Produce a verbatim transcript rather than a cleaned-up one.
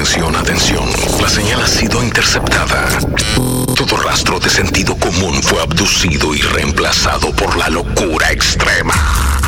Atención, atención. La señal ha sido interceptada. Todo rastro de sentido común fue abducido y reemplazado por la locura extrema.